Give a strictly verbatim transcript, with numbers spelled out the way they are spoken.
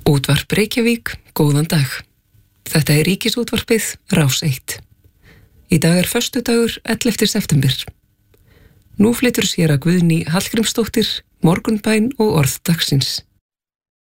Útvarp Reykjavík, góðan dag. Þetta er Ríkisútvarpið, Rás eitt. Í dag er föstudagur, ellefta september. Nú flytur séra Guðný Hallgrímsdóttir, morgunbæn og orð dagsins.